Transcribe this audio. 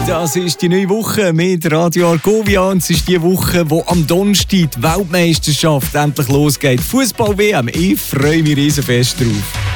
Das ist die neue Woche mit Radio Argovia und es ist die Woche, wo am Donnerstag die Weltmeisterschaft endlich losgeht. Fußball-WM, ich freue mich riesen fest drauf.